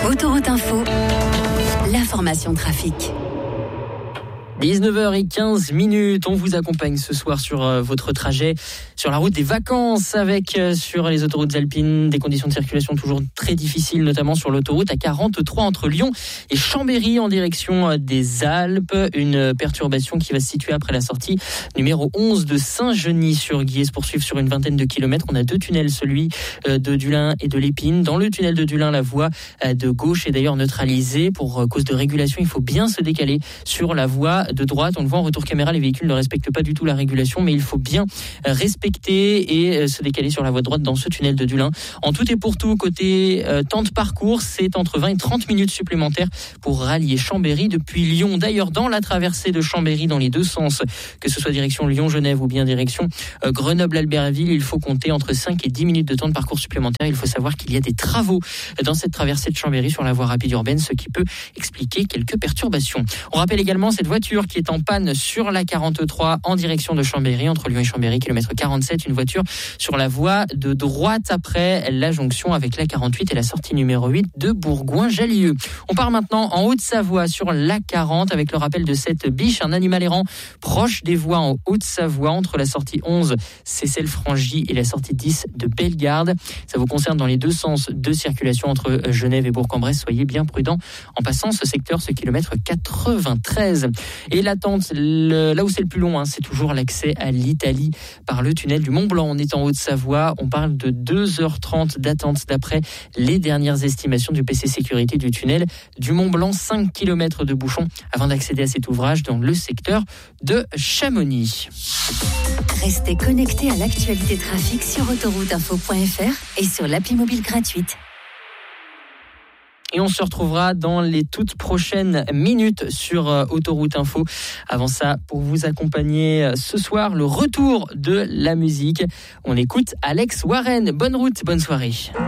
Autoroute Info, l'information trafic. 19h15, on vous accompagne ce soir sur votre trajet sur la route des vacances avec sur les autoroutes alpines des conditions de circulation toujours très difficiles, notamment sur l'autoroute A43 entre Lyon et Chambéry en direction des Alpes. Une perturbation qui va se situer après la sortie numéro 11 de Saint-Genis-sur-Guiers se poursuivre sur une vingtaine de kilomètres. On a deux tunnels, celui de Dulin et de l'Épine. Dans le tunnel de Dulin, la voie de gauche est d'ailleurs neutralisée. Pour cause de régulation, il faut bien se décaler sur la voie de droite. On le voit en retour caméra, les véhicules ne respectent pas du tout la régulation, mais il faut bien respecter et se décaler sur la voie de droite dans ce tunnel de Dulin. En tout et pour tout, côté temps de parcours, c'est entre 20 et 30 minutes supplémentaires pour rallier Chambéry depuis Lyon. D'ailleurs, dans la traversée de Chambéry, dans les deux sens, que ce soit direction Lyon-Genève ou bien direction Grenoble-Albertville, il faut compter entre 5 et 10 minutes de temps de parcours supplémentaire. Il faut savoir qu'il y a des travaux dans cette traversée de Chambéry sur la voie rapide urbaine, ce qui peut expliquer quelques perturbations. On rappelle également cette voiture qui est en panne sur la 43 en direction de Chambéry, entre Lyon et Chambéry, kilomètre 47, une voiture sur la voie de droite après la jonction avec la 48 et la sortie numéro 8 de Bourgoin-Jallieu. On part maintenant en Haute-Savoie sur la 40 avec le rappel de cette biche, un animal errant proche des voies en Haute-Savoie entre la sortie 11 Cécelle-Frangy et la sortie 10 de Bellegarde. Ça vous concerne dans les deux sens de circulation entre Genève et Bourg-en-Bresse. Soyez bien prudents en passant ce secteur, ce kilomètre 93. Et l'attente, là où c'est le plus long, c'est toujours l'accès à l'Italie par le tunnel du Mont-Blanc. On est en Haute-Savoie, on parle de 2h30 d'attente d'après les dernières estimations du PC Sécurité du tunnel du Mont-Blanc. 5 km de bouchons avant d'accéder à cet ouvrage dans le secteur de Chamonix. Restez connectés à l'actualité trafic sur autorouteinfo.fr et sur l'appli mobile gratuite. Et on se retrouvera dans les toutes prochaines minutes sur Autoroute Info. Avant ça, pour vous accompagner ce soir, le retour de la musique. On écoute Alex Warren. Bonne route, bonne soirée.